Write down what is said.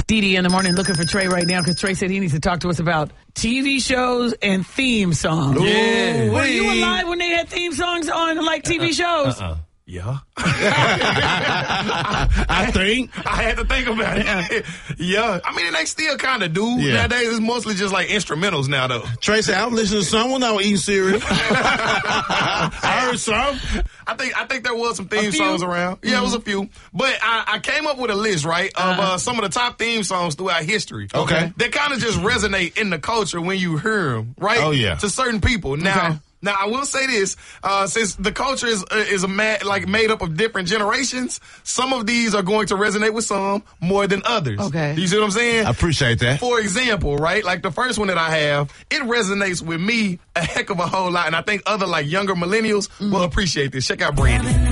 Dee Dee in the morning looking for Trey right now because Trey said he needs to talk to us about TV shows and theme songs. Yeah. Were you alive when they had theme songs on like TV shows? Yeah. I think. I had to think about it. Yeah. I mean, they still kind of do. Yeah. Nowadays, it's mostly just like instrumentals now, though. Tracy, I was listening to some when I was eating cereal. I heard some. I think there was some theme songs around. Yeah, it was a few. But I came up with a list, right, of some of the top theme songs throughout history. Okay. That kind of just resonate in the culture when you hear them, right? Oh, yeah. To certain people. Now, Okay. Now, I will say this, since the culture is made up of different generations, some of these are going to resonate with some more than others. Okay. You see what I'm saying? I appreciate that. For example, right, like the first one that I have, it resonates with me a heck of a whole lot, and I think other, like, younger millennials will appreciate this. Check out Brandy.